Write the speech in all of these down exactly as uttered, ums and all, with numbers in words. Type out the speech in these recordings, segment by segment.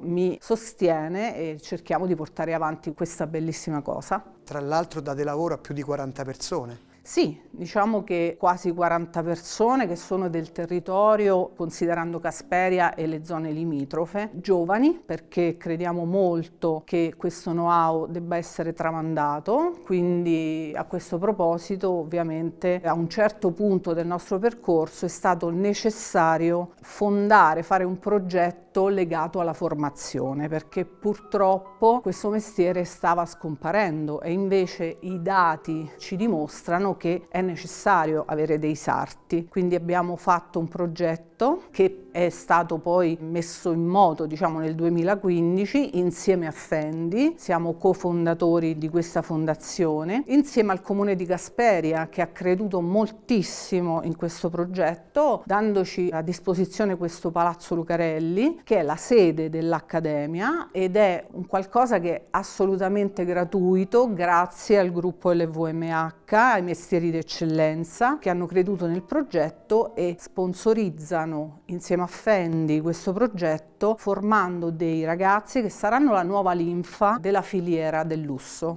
mi sostiene e cerchiamo di portare avanti questa bellissima cosa. Tra l'altro date lavoro a più di quaranta persone. Sì, diciamo che quasi quaranta persone che sono del territorio, considerando Casperia e le zone limitrofe, giovani, perché crediamo molto che questo know-how debba essere tramandato, quindi a questo proposito ovviamente a un certo punto del nostro percorso è stato necessario fondare, fare un progetto legato alla formazione, perché purtroppo questo mestiere stava scomparendo e invece i dati ci dimostrano che è necessario avere dei sarti. Quindi abbiamo fatto un progetto che è stato poi messo in moto, diciamo, nel duemilaquindici insieme a Fendi. Siamo cofondatori di questa fondazione, insieme al Comune di Casperia, che ha creduto moltissimo in questo progetto, dandoci a disposizione questo Palazzo Lucarelli, che è la sede dell'Accademia ed è un qualcosa che è assolutamente gratuito grazie al gruppo L V M H, ai mestieri d'eccellenza, che hanno creduto nel progetto e sponsorizzano insieme a Fendi questo progetto, formando dei ragazzi che saranno la nuova linfa della filiera del lusso.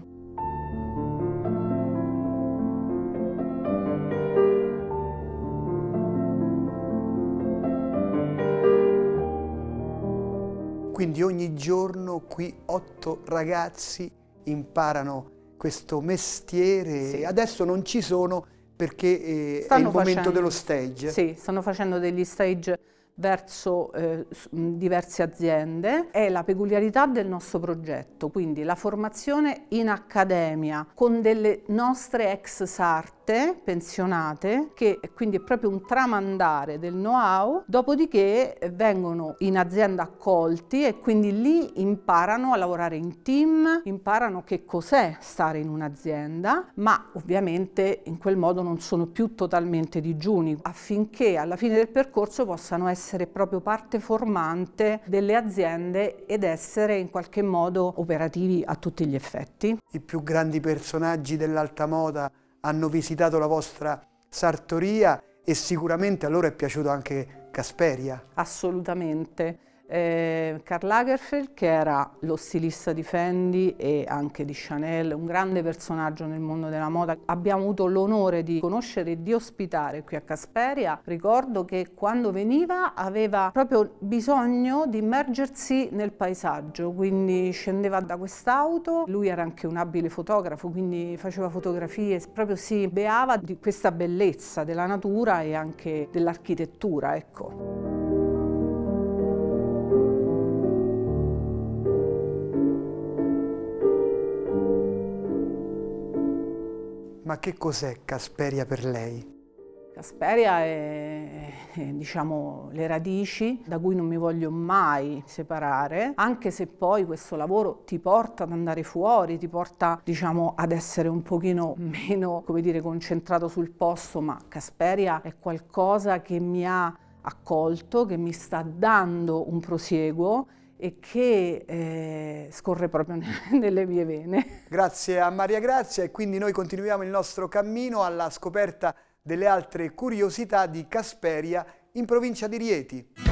Quindi ogni giorno qui otto ragazzi imparano questo mestiere. Sì. Adesso non ci sono perché eh, è il momento facendo, dello stage. Sì, stanno facendo degli stage verso eh, diverse aziende. È la peculiarità del nostro progetto, quindi la formazione in accademia con delle nostre ex sarte pensionate, che quindi è proprio un tramandare del know-how, dopodiché vengono in azienda accolti e quindi lì imparano a lavorare in team, imparano che cos'è stare in un'azienda, ma ovviamente in quel modo non sono più totalmente digiuni, affinché alla fine del percorso possano essere proprio parte formante delle aziende ed essere in qualche modo operativi a tutti gli effetti. I più grandi personaggi dell'alta moda hanno visitato la vostra sartoria e sicuramente a loro è piaciuto anche Casperia. Assolutamente. Eh, Karl Lagerfeld, che era lo stilista di Fendi e anche di Chanel, un grande personaggio nel mondo della moda. Abbiamo avuto l'onore di conoscere e di ospitare qui a Casperia. Ricordo che quando veniva aveva proprio bisogno di immergersi nel paesaggio, quindi scendeva da quest'auto, lui era anche un abile fotografo, quindi faceva fotografie, proprio si beava di questa bellezza della natura e anche dell'architettura, ecco. Ma che cos'è Casperia per lei? Casperia è, è, diciamo, le radici da cui non mi voglio mai separare, anche se poi questo lavoro ti porta ad andare fuori, ti porta, diciamo, ad essere un pochino meno, come dire, concentrato sul posto, ma Casperia è qualcosa che mi ha accolto, che mi sta dando un prosieguo e che eh, scorre proprio nelle mie vene. Grazie a Maria Grazia, e quindi noi continuiamo il nostro cammino alla scoperta delle altre curiosità di Casperia in provincia di Rieti.